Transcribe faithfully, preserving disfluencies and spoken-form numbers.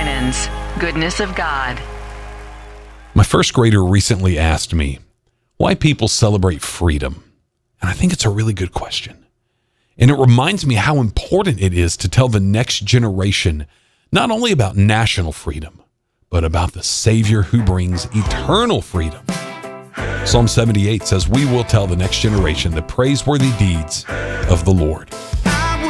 Winans, Goodness of God. My first grader recently asked me why people celebrate freedom. And I think it's a really good question. And it reminds me how important it is to tell the next generation not only about national freedom, but about the Savior who brings eternal freedom. Psalm seventy-eight says, we will tell the next generation the praiseworthy deeds of the Lord.